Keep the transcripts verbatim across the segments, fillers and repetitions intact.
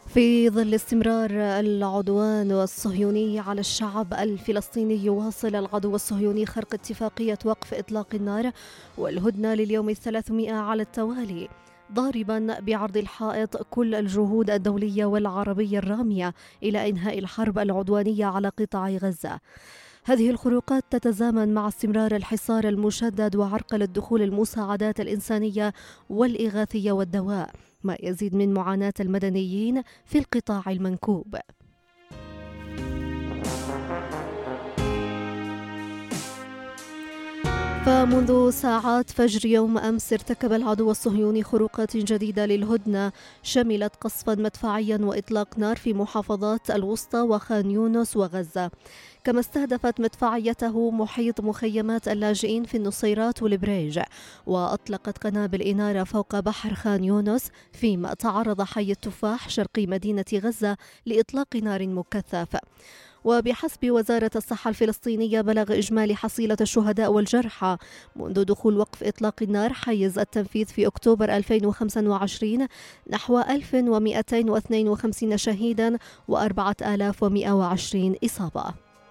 في ظل استمرار العدوان الصهيوني على الشعب الفلسطيني، يواصل العدو الصهيوني خرق اتفاقية وقف إطلاق النار والهدنة لليوم الثلاثمائة على التوالي، ضاربا بعرض الحائط كل الجهود الدولية والعربية الرامية إلى إنهاء الحرب العدوانية على قطاع غزة. هذه الخروقات تتزامن مع استمرار الحصار المشدد وعرقلة دخول المساعدات الإنسانية والإغاثية والدواء، ما يزيد من معاناة المدنيين في القطاع المنكوب. فمنذ ساعات فجر يوم أمس ارتكب العدو الصهيوني خروقات جديدة للهدنة، شملت قصفا مدفعيا وإطلاق نار في محافظات الوسطى وخان يونس وغزة، كما استهدفت مدفعيته محيط مخيمات اللاجئين في النصيرات والبريج، وأطلقت قنابل إنارة فوق بحر خان يونس، فيما تعرض حي التفاح شرقي مدينة غزة لإطلاق نار مكثف. وبحسب وزارة الصحة الفلسطينية، بلغ إجمالي حصيلة الشهداء والجرحى منذ دخول وقف إطلاق النار حيز التنفيذ في أكتوبر ألفين وخمسة وعشرين نحو ألف ومئتين واثنين وخمسين شهيدا وأربعة آلاف ومئة وعشرين إصابة.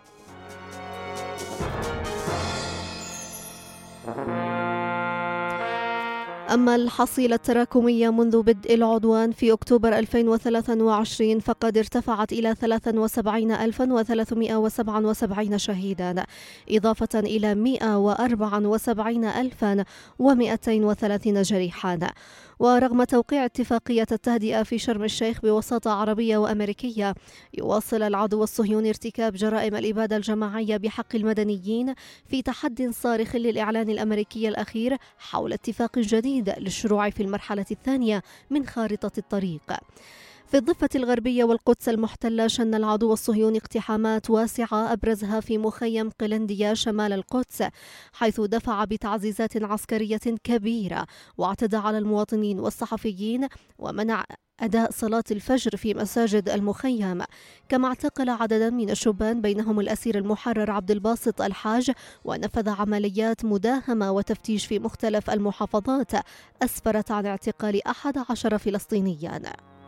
أما الحصيلة التراكمية منذ بدء العدوان في أكتوبر ألفين وثلاثة وعشرين فقد ارتفعت إلى ثلاثة وسبعين ألفا وثلاثمئة وسبعة وسبعين شهيدا، إضافة إلى مئة وأربعة وسبعين ألفا ومئتين وثلاثين جريحا. ورغم توقيع اتفاقية التهدئة في شرم الشيخ بوساطة عربية وأمريكية، يواصل العدو الصهيوني ارتكاب جرائم الإبادة الجماعية بحق المدنيين في تحد صارخ للإعلان الأمريكي الأخير حول اتفاق جديد للشروع في المرحلة الثانية من خارطة الطريق. في الضفة الغربية والقدس المحتلة، شن العدو الصهيوني اقتحامات واسعة أبرزها في مخيم قلندية شمال القدس، حيث دفع بتعزيزات عسكرية كبيرة واعتدى على المواطنين والصحفيين ومنع أداء صلاة الفجر في مساجد المخيم، كما اعتقل عددا من الشبان بينهم الأسير المحرر عبد الباسط الحاج، ونفذ عمليات مداهمة وتفتيش في مختلف المحافظات أسفرت عن اعتقال أحد عشر فلسطينيا.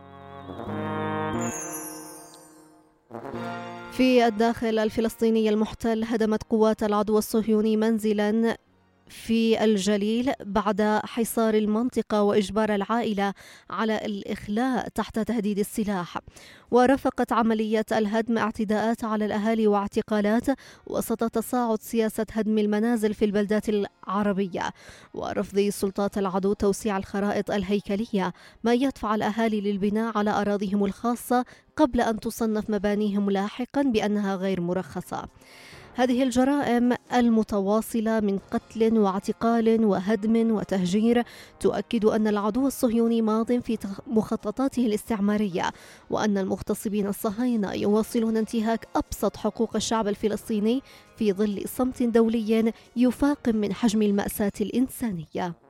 في الداخل الفلسطيني المحتل، هدمت قوات العدو الصهيوني منزلا في الجليل بعد حصار المنطقة وإجبار العائلة على الإخلاء تحت تهديد السلاح. ورافقت عملية الهدم اعتداءات على الأهالي واعتقالات وسط تصاعد سياسة هدم المنازل في البلدات العربية، ورفض سلطات العدو توسيع الخرائط الهيكلية، ما يدفع الأهالي للبناء على أراضيهم الخاصة قبل أن تصنف مبانيهم لاحقا بأنها غير مرخصة. هذه الجرائم المتواصلة من قتل واعتقال وهدم وتهجير تؤكد أن العدو الصهيوني ماض في مخططاته الاستعمارية، وأن المغتصبين الصهاينة يواصلون انتهاك أبسط حقوق الشعب الفلسطيني في ظل صمت دولي يفاقم من حجم المأساة الإنسانية.